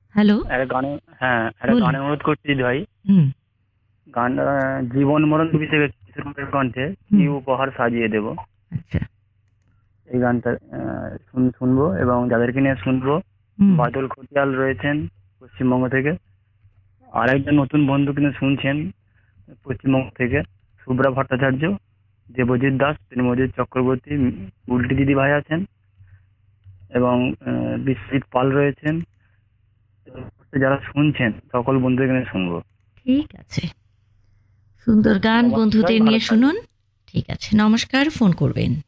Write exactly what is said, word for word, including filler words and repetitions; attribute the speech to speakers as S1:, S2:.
S1: Hello,
S2: একটা গানে, হ্যাঁ একটা
S1: বলুন।
S2: গানে অনুরোধ করছি দিদি ভাই।
S1: হুম,
S2: গান জীবন মরণ ছবি থেকে কিশোর কুমারের কণ্ঠে কি
S1: হুম,
S2: উপহার সাজিয়ে দেব,
S1: আচ্ছা,
S2: এই গানটা আহ, শুন- শুনবো এবং যাদেরকে নিয়ে শুনবো,
S1: হুম,
S2: বাদল খতিয়াল রয়েছেন পশ্চিমবঙ্গ থেকে। আর একজন নতুন বন্ধু কিন্তু শুনছেন পশ্চিমবঙ্গ থেকে, শুভ্রা ভট্টাচার্য, দেবজিৎ দাস, তৃণমোজিৎ চক্রবর্তী, উম, উল্টি দিদি ভাই আছেন এবং আহ, বিশ্বজিৎ পাল রয়েছেন। যারা শুনছেন সকল বন্ধুদের নিয়ে শুনবো।
S1: ঠিক আছে। সুন্দর গান
S2: নমস্কার,
S1: বন্ধুদের
S2: ভালো
S1: নিয়ে
S2: থাকবেন।
S1: শুনুন। ঠিক আছে, নমস্কার, ফোন করবেন।